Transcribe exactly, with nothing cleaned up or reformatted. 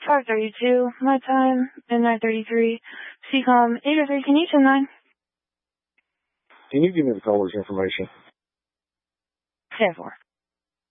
five thirty-two, my time, and nine thirty-three. C COM eight oh three, can you send nine? Can you give me the caller's information? ten four.